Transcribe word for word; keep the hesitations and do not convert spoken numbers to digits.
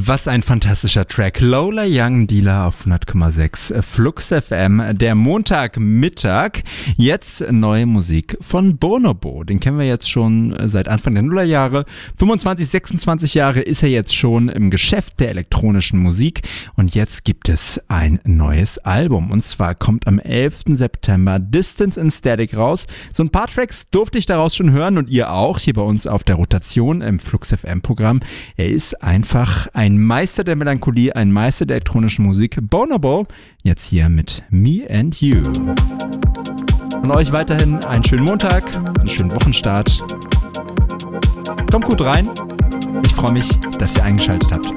Was ein fantastischer Track. Lola Young Dealer auf hundert Komma sechs Flux F M, der Montagmittag. Jetzt neue Musik von Bonobo. Den kennen wir jetzt schon seit Anfang der Nullerjahre. fünfundzwanzig, sechsundzwanzig Jahre ist er jetzt schon im Geschäft der elektronischen Musik. Und jetzt gibt es ein neues Album. Und zwar kommt am elften September Distance in Static raus. So ein paar Tracks durfte ich daraus schon hören und ihr auch hier bei uns auf der Rotation im Flux F M Programm. Er ist einfach ein Ein Meister der Melancholie, ein Meister der elektronischen Musik. Bonobo, jetzt hier mit Me and You. Von euch weiterhin einen schönen Montag, einen schönen Wochenstart. Kommt gut rein. Ich freue mich, dass ihr eingeschaltet habt.